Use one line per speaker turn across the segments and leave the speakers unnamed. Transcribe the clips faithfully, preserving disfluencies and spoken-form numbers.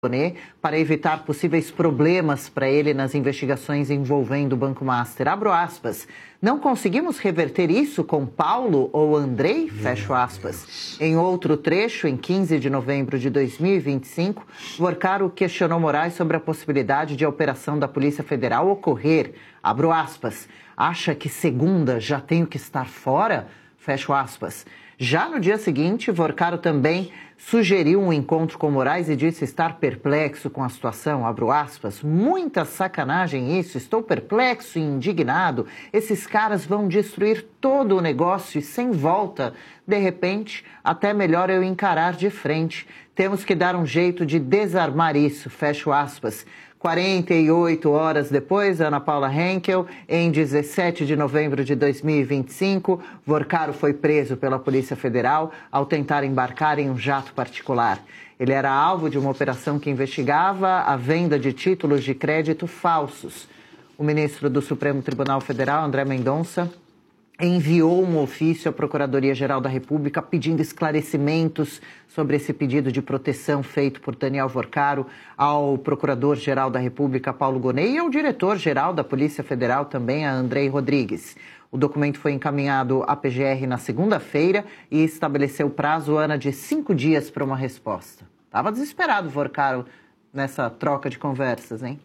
para evitar possíveis problemas para ele nas investigações envolvendo o Banco Master. Abro aspas. Não conseguimos reverter isso com Paulo ou Andrei? Fecho aspas. Em outro trecho, em quinze de novembro de dois mil e vinte e cinco, Vorcaro questionou Moraes sobre a possibilidade de a operação da Polícia Federal ocorrer. Abro aspas. Acha que segunda já tenho que estar fora? Fecho aspas. Já no dia seguinte, Vorcaro também sugeriu um encontro com Moraes e disse estar perplexo com a situação, abro aspas, muita sacanagem isso, estou perplexo e indignado, esses caras vão destruir todo o negócio e sem volta. De repente, até melhor eu encarar de frente. Temos que dar um jeito de desarmar isso, fecho aspas. quarenta e oito horas depois, Ana Paula Henkel, em dezessete de novembro de dois mil e vinte e cinco, Vorcaro foi preso pela Polícia Federal ao tentar embarcar em um jato particular. Ele era alvo de uma operação que investigava a venda de títulos de crédito falsos. O ministro do Supremo Tribunal Federal, André Mendonça, enviou um ofício à Procuradoria-Geral da República pedindo esclarecimentos sobre esse pedido de proteção feito por Daniel Vorcaro ao Procurador-Geral da República, Paulo Gonet, e ao Diretor-Geral da Polícia Federal, também, a Andrei Rodrigues. O documento foi encaminhado à P G R na segunda-feira e estabeleceu prazo, Ana, de cinco dias para uma resposta. Estava desesperado Vorcaro nessa troca de conversas, hein?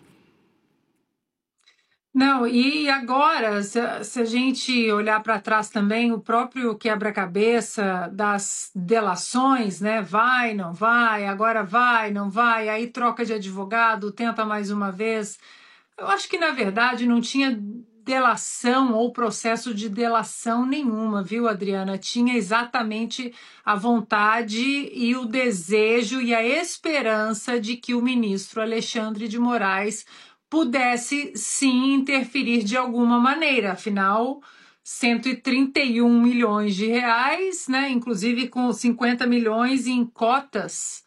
Não, e agora, se, se a gente olhar para trás também, o próprio quebra-cabeça das delações, né? Vai, não vai, agora vai, não vai, aí troca de advogado, tenta mais uma vez. Eu acho que, na verdade, não tinha delação ou processo de delação nenhuma, viu, Adriana? Tinha exatamente a vontade e o desejo e a esperança de que o ministro Alexandre de Moraes pudesse sim interferir de alguma maneira, afinal, cento e trinta e um milhões de reais, né, inclusive com cinquenta milhões em cotas,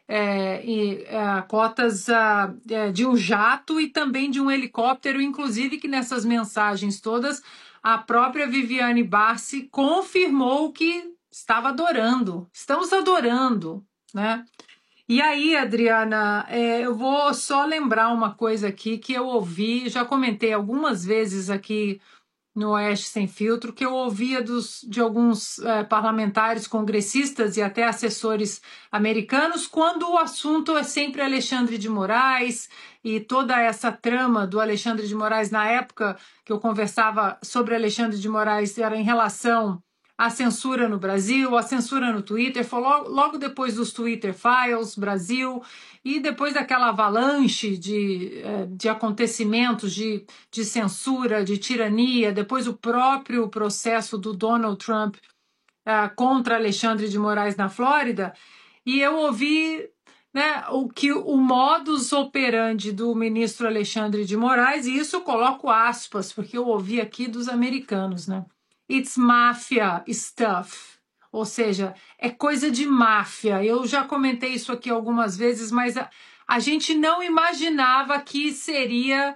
é, e, é, cotas a, é, de um jato e também de um helicóptero, inclusive que nessas mensagens todas a própria Viviane Barsi confirmou que estava adorando, estamos adorando, né? E aí, Adriana, é, eu vou só lembrar uma coisa aqui que eu ouvi, já comentei algumas vezes aqui no Oeste Sem Filtro, que eu ouvia dos, de alguns é, parlamentares, congressistas e até assessores americanos, quando o assunto é sempre Alexandre de Moraes e toda essa trama do Alexandre de Moraes, na época que eu conversava sobre Alexandre de Moraes, era em relação a censura no Brasil, a censura no Twitter, foi logo, logo depois dos Twitter Files Brasil e depois daquela avalanche de, de acontecimentos de, de censura, de tirania, depois o próprio processo do Donald Trump uh, contra Alexandre de Moraes na Flórida, e eu ouvi, né, o que o modus operandi do ministro Alexandre de Moraes, e isso eu coloco aspas, porque eu ouvi aqui dos americanos, né? It's mafia stuff, ou seja, é coisa de máfia. Eu já comentei isso aqui algumas vezes, mas a, a gente não imaginava que seria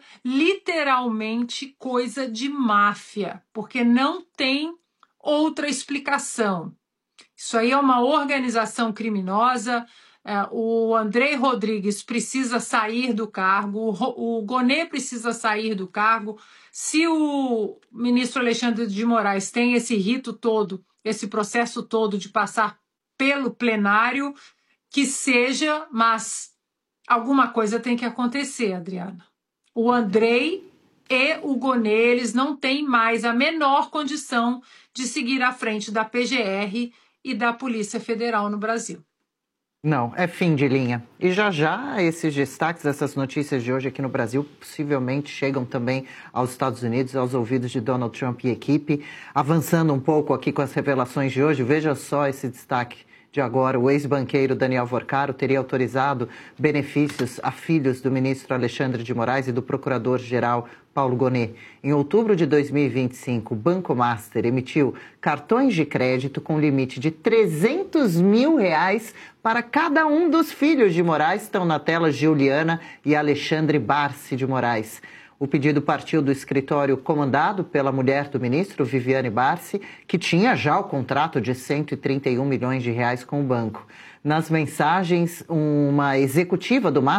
literalmente coisa de máfia, porque não tem outra explicação. Isso aí é uma organização criminosa. É, o Andrei Rodrigues precisa sair do cargo, o, o Gonet precisa sair do cargo. Se o ministro Alexandre de Moraes tem esse rito todo, esse processo todo de passar pelo plenário, que seja, mas alguma coisa tem que acontecer, Adriana. O Andrei e o Gonet, eles não têm mais a menor condição de seguir à frente da P G R e da Polícia Federal no Brasil.
Não, é fim de linha. E já já esses destaques, essas notícias de hoje aqui no Brasil, possivelmente chegam também aos Estados Unidos, aos ouvidos de Donald Trump e equipe. Avançando um pouco aqui com as revelações de hoje, veja só esse destaque de agora. O ex-banqueiro Daniel Vorcaro teria autorizado benefícios a filhos do ministro Alexandre de Moraes e do procurador-geral Paulo Gonet. Em outubro de dois mil e vinte e cinco, o Banco Master emitiu cartões de crédito com limite de trezentos mil reais para cada um dos filhos de Moraes. Estão na tela Giuliana e Alexandre Barsi de Moraes. O pedido partiu do escritório comandado pela mulher do ministro, Viviane Barsi, que tinha já o contrato de cento e trinta e um milhões de reais com o banco. Nas mensagens, uma executiva do